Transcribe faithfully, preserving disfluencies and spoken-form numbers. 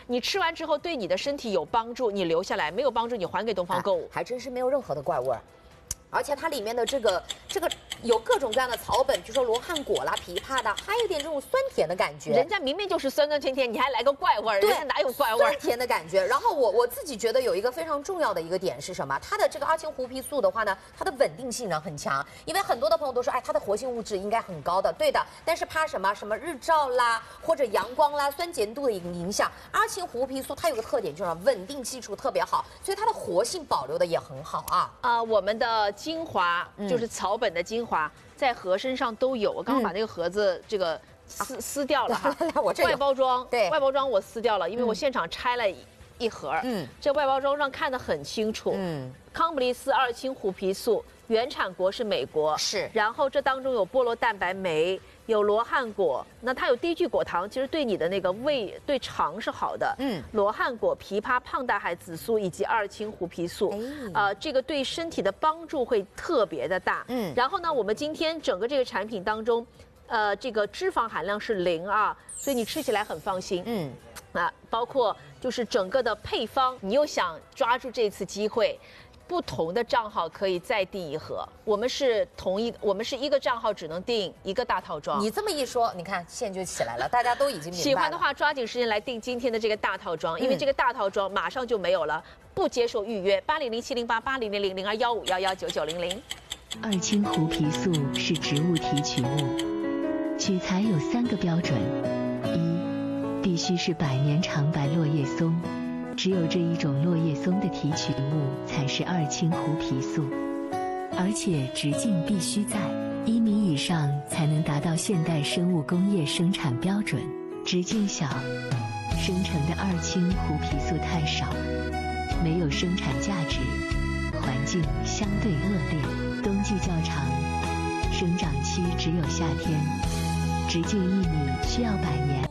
你吃完之后对你的身体有帮助，你留下来；没有帮助，你还给东方购物。 哎、还真是没有任何的怪味儿。而且它里面的这个这个有各种各样的草本，比如说罗汉果啦、枇杷的，还有点这种酸甜的感觉。 人家明明就是酸酸甜甜，你还来个怪味儿， 对， 人家哪有怪味儿？ 酸甜的感觉。然后我我自己觉得有一个非常重要的一个点是什么？它的这个阿青胡皮素的话呢，它的稳定性呢很强。因为很多的朋友都说，哎，它的活性物质应该很高的，对的。但是怕什么什么日照啦，或者阳光啦、酸碱度的一个影响。阿青胡皮素它有个特点就是稳定系数特别好，所以它的活性保留的也很好啊。 啊、呃，我们的精华。就是草本的精华，在盒身上都有。我刚刚把那个盒子这个撕、嗯、撕掉了哈， 我这外包装， 对， 外包装我撕掉了，因为我现场拆了一盒。嗯，这外包装上看得很清楚。嗯，康普利斯二氢胡皮素原产国是美国， 是。 然后这当中有菠萝蛋白酶，有罗汉果，那它有低聚果糖，其实对你的那个胃、对肠是好的。嗯，罗汉果、枇杷、胖大海紫苏以及二氢胡皮素，哎、呃，这个对身体的帮助会特别的大。嗯，然后呢，我们今天整个这个产品当中，呃，这个脂肪含量是零啊，所以你吃起来很放心。嗯，啊，包括就是整个的配方，你又想抓住这次机会。不同的账号可以再订一盒，我们是同一，我们是一个账号只能订一个大套装。 你这么一说，你看线就起来了，大家都已经明白了。 喜欢的话，抓紧时间来订今天的这个大套装，因为这个大套装马上就没有了，不接受预约。八零零七零八八零零零零二幺五幺幺九九零零。 二氢胡皮素是植物提取物，取材有三个标准：一，必须是百年长白落叶松。只有这一种落叶松的提取物才是二氢胡皮素，而且直径必须在一米以上才能达到现代生物工业生产标准。直径小，生成的二氢胡皮素太少，没有生产价值，环境相对恶劣，冬季较长，生长期只有夏天，直径一米需要百年。